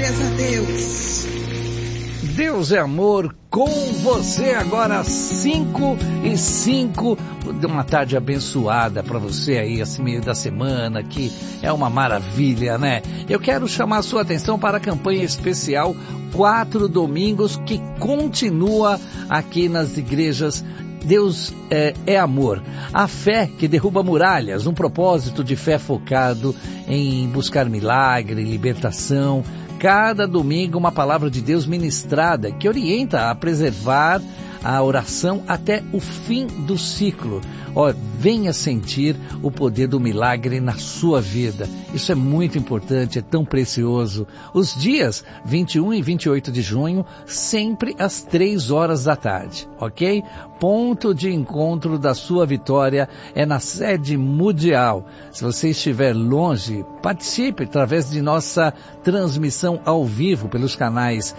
Glórias a Deus. Deus é amor com você agora, 5:05, uma tarde abençoada para você aí, esse meio da semana, que é uma maravilha, né? Eu quero chamar a sua atenção para a campanha especial 4 domingos, que continua aqui nas igrejas. Deus é amor. A fé que derruba muralhas, um propósito de fé focado em buscar milagre, libertação. Cada domingo uma palavra de Deus ministrada que orienta a preservar a oração até o fim do ciclo. Venha sentir o poder do milagre na sua vida. Isso é muito importante, é tão precioso. Os dias 21 e 28 de junho, sempre às 3 horas da tarde, ok? Ponto de encontro da sua vitória é na sede mundial. Se você estiver longe, participe através de nossa transmissão ao vivo pelos canais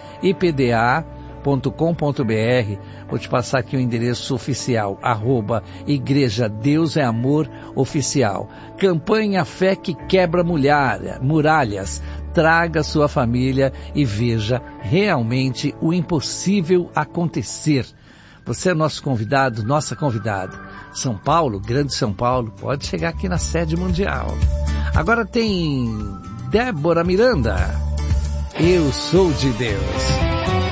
IPDA.com.br. Vou te passar aqui o endereço oficial, @Igreja Deus é Amor Oficial. Campanha Fé que Quebra Muralhas. Traga sua família e veja realmente o impossível acontecer. Você é nosso convidado, nossa convidada. São Paulo, Grande São Paulo, pode chegar aqui na sede mundial. Agora tem Débora Miranda. Eu sou de Deus.